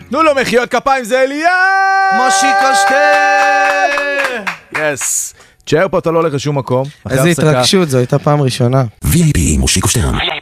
תנו לו מחיאות כפיים, זה אליה! מושיקו שטרן! יס. תשאר פה, אתה לא הולך לשום מקום. איזה התרגשות, זו הייתה פעם ראשונה. VIP מושיקו שטרן.